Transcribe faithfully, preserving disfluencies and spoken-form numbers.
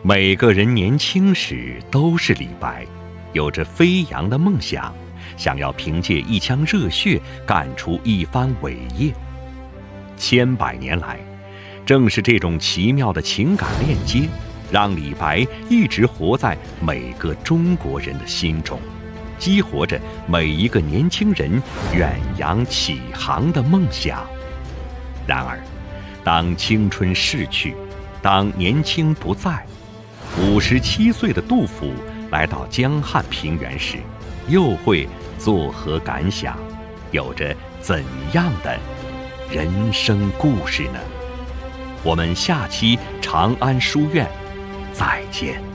每个人年轻时都是李白，有着飞扬的梦想，想要凭借一腔热血干出一番伟业。千百年来，正是这种奇妙的情感链接，让李白一直活在每个中国人的心中，激活着每一个年轻人远扬启航的梦想。然而，当青春逝去，当年轻不在，五十七岁的杜甫来到江汉平原时，又会作何感想？有着怎样的人生故事呢？我们下期长安书院再见。